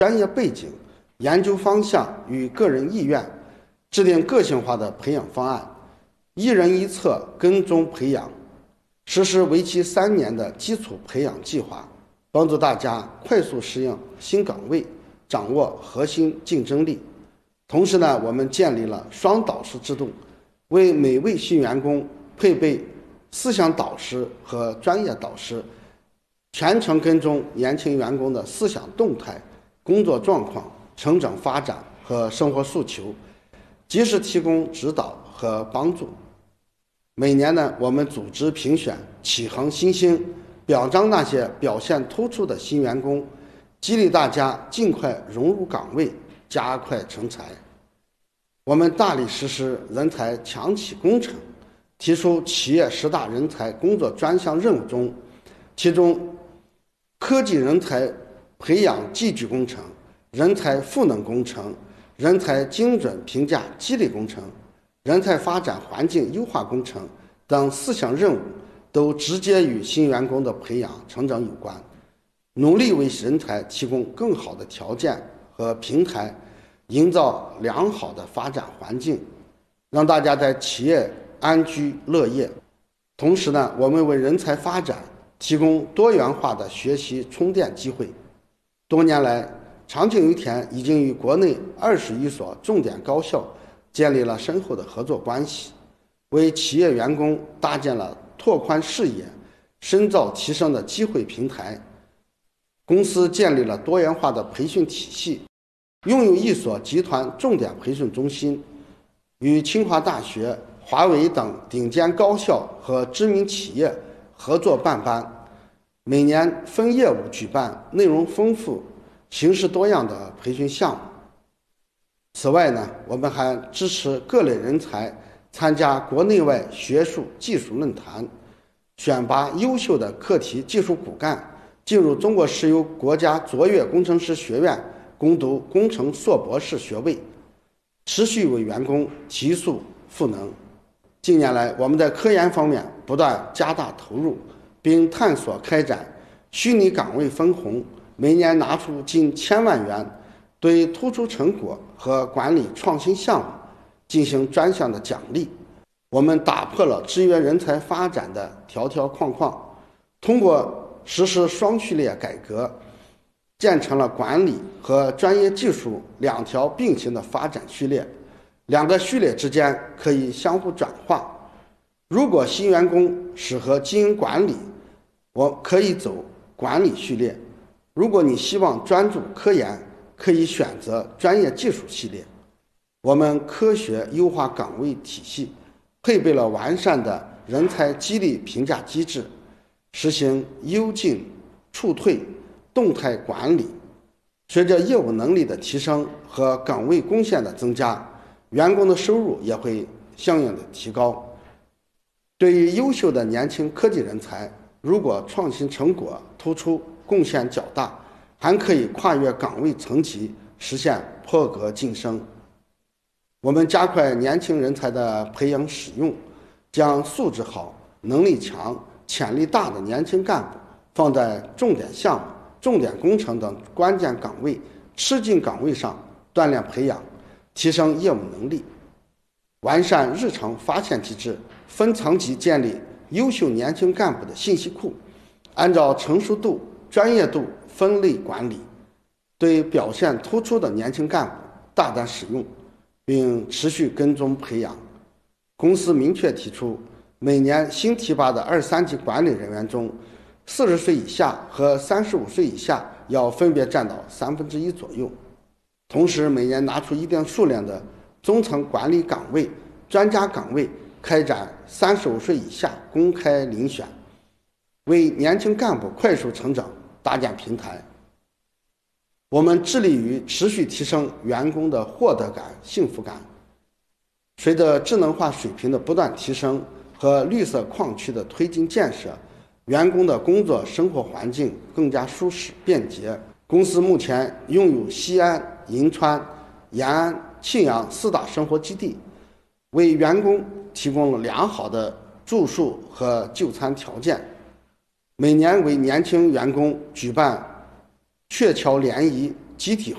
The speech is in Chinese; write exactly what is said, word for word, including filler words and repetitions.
专业背景、研究方向与个人意愿，制定个性化的培养方案，一人一策跟踪培养，实施为期三年的基础培养计划，帮助大家快速适应新岗位，掌握核心竞争力。同时呢，我们建立了双导师制度，为每位新员工配备思想导师和专业导师，全程跟踪年轻员工的思想动态、工作状况、成长发展和生活诉求，及时提供指导和帮助。每年呢，我们组织评选启航新星，表彰那些表现突出的新员工，激励大家尽快融入岗位，加快成才。我们大力实施人才强企工程，提出企业十大人才工作专项任务中，其中科技人才培养技具工程、人才赋能工程、人才精准评价激励工程、人才发展环境优化工程等四项任务，都直接与新员工的培养成长有关，努力为人才提供更好的条件和平台，营造良好的发展环境，让大家在企业安居乐业。同时呢，我们为人才发展提供多元化的学习充电机会。多年来，长庆油田已经与国内二十余所重点高校建立了深厚的合作关系，为企业员工搭建了拓宽视野、深造提升的机会平台。公司建立了多元化的培训体系，拥有一所集团重点培训中心，与清华大学、华为等顶尖高校和知名企业合作办班，每年分业务举办内容丰富、形式多样的培训项目。此外呢，我们还支持各类人才参加国内外学术技术论坛，选拔优秀的课题技术骨干进入中国石油国家卓越工程师学院攻读工程硕博士学位，持续为员工提速赋能。近年来，我们在科研方面不断加大投入，并探索开展虚拟岗位分红，每年拿出近千万元，对突出成果和管理创新项目进行专项的奖励。我们打破了制约人才发展的条条框框，通过实施双序列改革，建成了管理和专业技术两条并行的发展序列，两个序列之间可以相互转化。如果新员工适合经营管理，我可以走管理序列；如果你希望专注科研，可以选择专业技术系列。我们科学优化岗位体系，配备了完善的人才激励评价机制，实行优进促退动态管理。随着业务能力的提升和岗位贡献的增加，员工的收入也会相应的提高。对于优秀的年轻科技人才，如果创新成果突出、贡献较大，还可以跨越岗位层级，实现破格晋升。我们加快年轻人才的培养使用，将素质好、能力强、潜力大的年轻干部放在重点项目、重点工程等关键岗位、吃紧岗位上锻炼培养，提升业务能力。完善日常发现机制，分层级建立优秀年轻干部的信息库，按照成熟度、专业度分类管理，对表现突出的年轻干部大胆使用，并持续跟踪培养。公司明确提出，每年新提拔的二三级管理人员中，四十岁以下和三十五岁以下要分别占到三分之一左右。同时，每年拿出一定数量的中层管理岗位、专家岗位，开展三十五岁以下公开遴选，为年轻干部快速成长搭建平台。我们致力于持续提升员工的获得感、幸福感。随着智能化水平的不断提升和绿色矿区的推进建设，员工的工作生活环境更加舒适便捷。公司目前拥有西安、银川、延安、庆阳四大生活基地，为员工提供了良好的住宿和就餐条件。每年为年轻员工举办鹊桥联谊集体